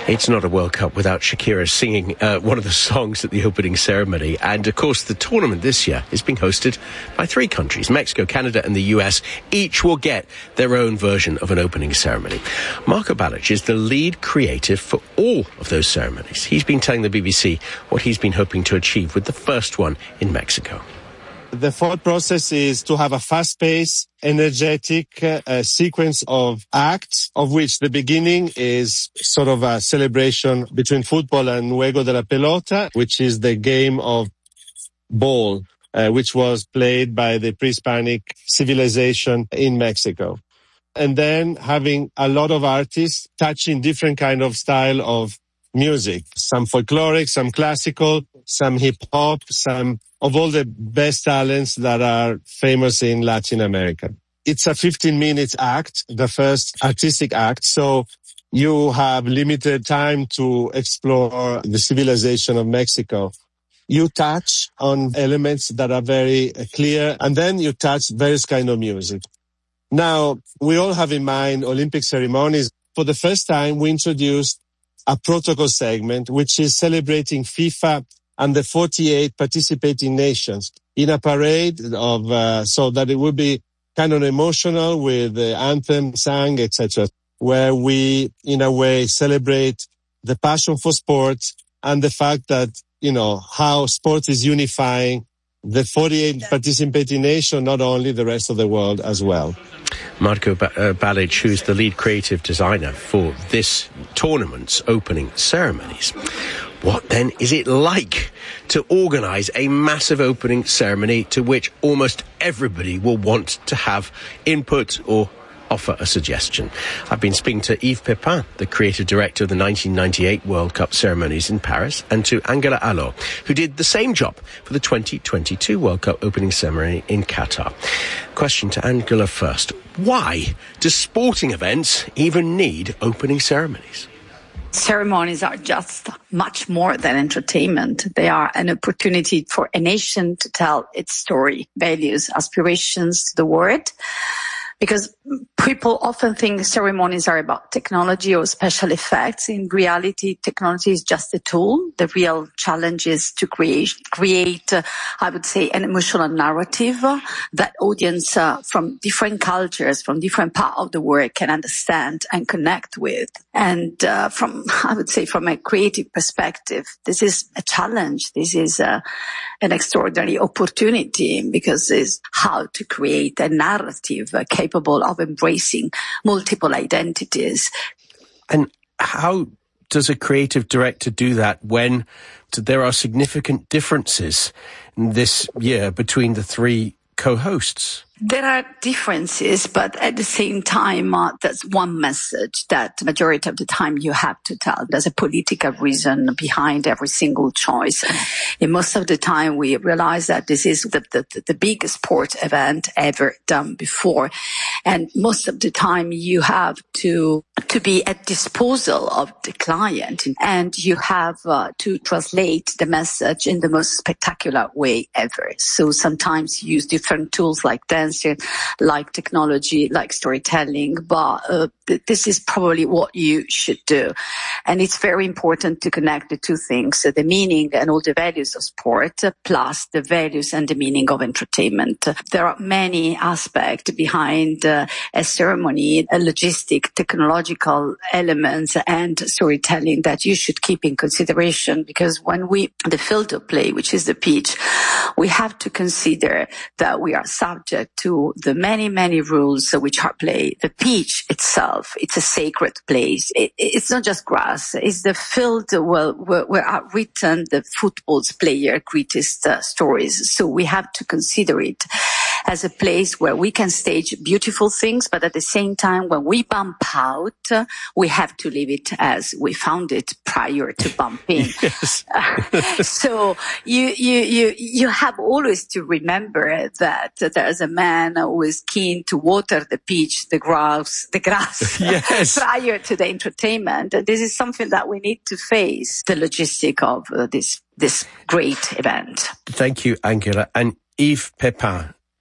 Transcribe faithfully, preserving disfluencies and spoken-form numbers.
It's not a World Cup without Shakira singing uh, one of the songs at the opening ceremony. And, of course, the tournament this year is being hosted by three countries, Mexico, Canada and the U S. Each will get their own version of an opening ceremony. Marco Balic is the lead creative for all of those ceremonies. He's been telling the B B C what he's been hoping to achieve with the first one in Mexico. The thought process is to have a fast-paced, energetic uh, sequence of acts, of which the beginning is sort of a celebration between football and Juego de la Pelota, which is the game of ball, uh, which was played by the pre-Hispanic civilization in Mexico. And then having a lot of artists touching different kind of style of music, some folkloric, some classical, some hip-hop, some of all the best talents that are famous in Latin America. It's a fifteen minutes act, the first artistic act, so you have limited time to explore the civilization of Mexico. You touch on elements that are very clear, and then you touch various kind of music. Now, we all have in mind Olympic ceremonies. For the first time, we introduced a protocol segment, which is celebrating FIFA and the forty-eight participating nations in a parade of, uh, so that it would be kind of emotional with the anthem sang, et cetera, where we, in a way, celebrate the passion for sports and the fact that, you know, how sport is unifying the forty-eight participating nations, not only the rest of the world as well. Marco Balic, who's the lead creative designer for this tournament's opening ceremonies. What then is it like to organise a massive opening ceremony to which almost everybody will want to have input or offer a suggestion? I've been speaking to Yves Pépin, the creative director of the nineteen ninety-eight World Cup ceremonies in Paris, and to Angela Allo, who did the same job for the twenty twenty-two World Cup opening ceremony in Qatar. Question to Angela first. Why do sporting events even need opening ceremonies? Ceremonies are just much more than entertainment. They are an opportunity for a nation to tell its story, values, aspirations to the world. Because people often think ceremonies are about technology or special effects. In reality, technology is just a tool. The real challenge is to create, create, uh, I would say, an emotional narrative uh, that audience uh, from different cultures, from different parts of the world can understand and connect with. And uh, from, I would say, from a creative perspective, this is a challenge. This is uh, an extraordinary opportunity because it's how to create a narrative uh, capable of embracing multiple identities. And how does a creative director do that when there are significant differences this year between the three co-hosts? There are differences, but at the same time, uh, there's one message that majority of the time you have to tell. There's a political reason behind every single choice. And most of the time we realize that this is the, the, the biggest sport event ever done before. And most of the time you have to, to be at disposal of the client, and you have uh, to translate the message in the most spectacular way ever. So sometimes you use different tools like that, like technology, like storytelling, but uh, this is probably what you should do. And it's very important to connect the two things, so the meaning and all the values of sport, plus the values and the meaning of entertainment. There are many aspects behind uh, a ceremony, a logistic, technological elements and storytelling that you should keep in consideration, because when we, the field of play, which is the pitch, we have to consider that we are subject to the many, many rules which are played. The pitch itself, it's a sacred place. It, it's not just grass. It's the field where, where, where are written the football's player greatest uh, stories. So we have to consider it as a place where we can stage beautiful things, but at the same time, when we bump out, uh, we have to leave it as we found it prior to bumping. Yes. uh, so you, you, you, you have always to remember that there's a man who is keen to water the pitch, the grass, the grass yes. prior to the entertainment. This is something that we need to face, the logistic of uh, this, this great event. Thank you, Angela. And Yves Pépin,